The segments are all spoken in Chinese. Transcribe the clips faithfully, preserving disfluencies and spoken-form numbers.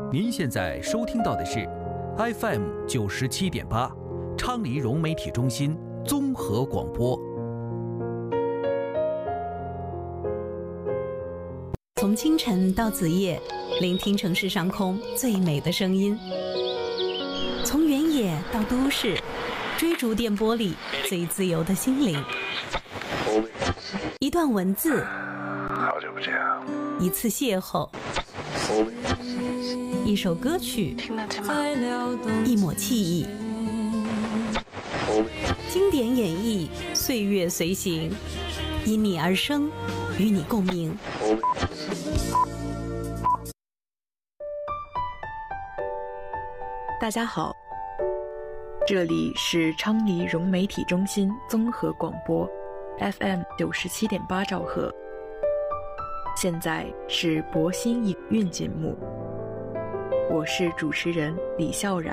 您现在收听到的是 F M 九十七点八昌黎融媒体中心综合广播。 从清晨到子夜，聆听城市上空最美的声音；从原野到都市，追逐电波里最自由的心灵。一段文字， 好久不见啊！ 一次邂逅，一首歌曲， 听得见吗？ 一抹记忆，经典演绎，岁月随行，因你而生，与你共鸣。 大家好，这里是昌黎融媒体中心综合广播 F M 九十七点八兆赫。现在是博新影韵节目，我是主持人李笑冉。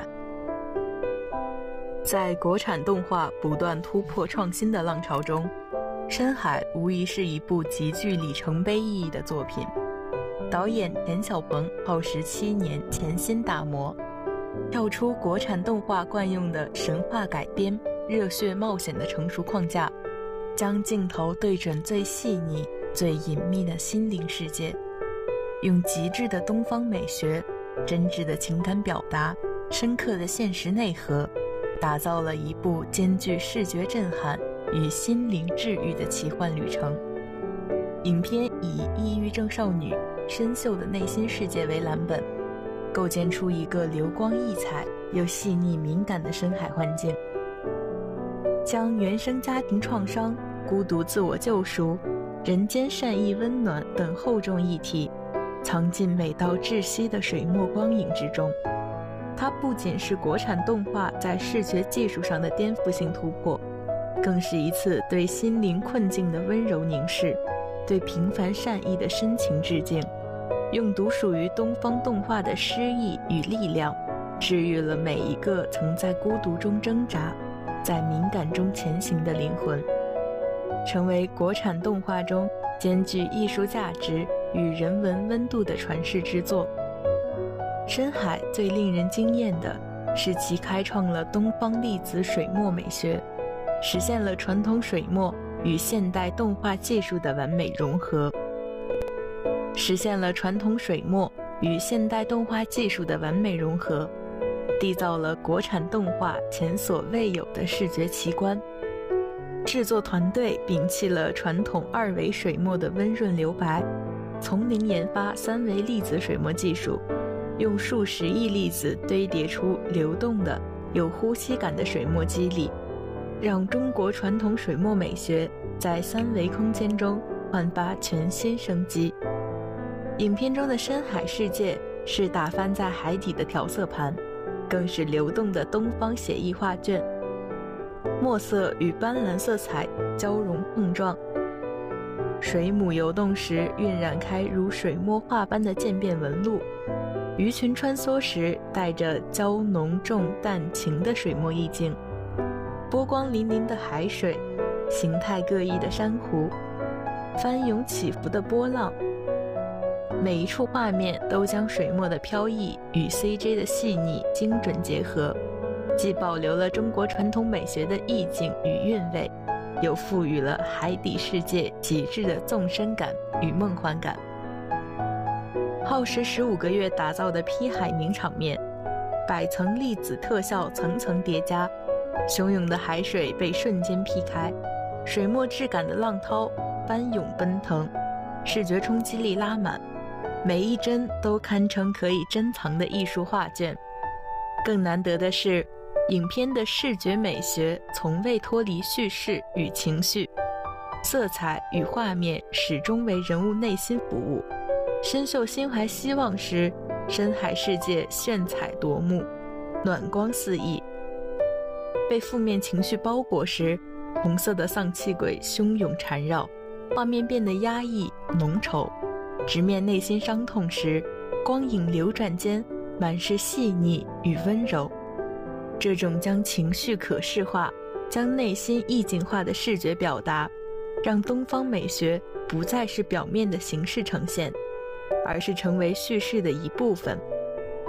在国产动画不断突破创新的浪潮中，深海无疑是一部极具里程碑意义的作品。导演田晓鹏耗时七年潜心打磨，跳出国产动画惯用的神话改编、热血冒险的成熟框架，将镜头对准最细腻、最隐秘的心灵世界，用极致的东方美学、真挚的情感表达、深刻的现实内核，打造了一部兼具视觉震撼与心灵治愈的奇幻旅程。影片以抑郁症少女深秀的内心世界为蓝本，构建出一个流光溢彩又细腻敏感的深海幻境，将原生家庭创伤、孤独自我救赎、人间善意温暖等厚重议题藏进美到窒息的水墨光影之中。它不仅是国产动画在视觉技术上的颠覆性突破，更是一次对心灵困境的温柔凝视，对平凡善意的深情致敬，用独属于东方动画的诗意与力量，治愈了每一个曾在孤独中挣扎、在敏感中前行的灵魂，成为国产动画中兼具艺术价值与人文温度的传世之作。深海最令人惊艳的是其开创了东方粒子水墨美学，实现了传统水墨与现代动画技术的完美融合，实现了传统水墨与现代动画技术的完美融合，缔造了国产动画前所未有的视觉奇观。制作团队摒弃了传统二维水墨的温润留白，从零研发三维粒子水墨技术，用数十亿粒子堆叠出流动的、有呼吸感的水墨肌理，让中国传统水墨美学在三维空间中焕发全新生机。影片中的深海世界是打翻在海底的调色盘，更是流动的东方写意画卷，墨色与斑斓色彩交融碰撞，水母游动时晕染开如水墨画般的渐变纹路，鱼群穿梭时带着娇浓重淡情的水墨意境，波光粼粼的海水，形态各异的珊瑚，翻涌起伏的波浪，每一处画面都将水墨的飘逸与 C G 的细腻精准结合，既保留了中国传统美学的意境与韵味，又赋予了海底世界极致的纵深感与梦幻感。耗时十五个月打造的劈海名场面，百层粒子特效层层叠加，汹涌的海水被瞬间劈开，水墨质感的浪涛翻涌奔腾，视觉冲击力拉满，每一帧都堪称可以珍藏的艺术画卷。更难得的是，影片的视觉美学从未脱离叙事与情绪，色彩与画面始终为人物内心服务。深秀心怀希望时，深海世界炫彩夺目，暖光四溢；被负面情绪包裹时，红色的丧气鬼汹涌缠绕，画面变得压抑浓稠；直面内心伤痛时，光影流转间满是细腻与温柔。这种将情绪可视化、将内心意境化的视觉表达，让东方美学不再是表面的形式呈现，而是成为叙事的一部分。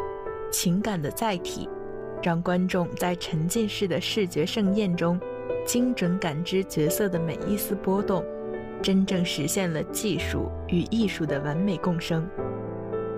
情感的载体，让观众在沉浸式的视觉盛宴中精准感知角色的每一丝波动，真正实现了技术与艺术的完美共生。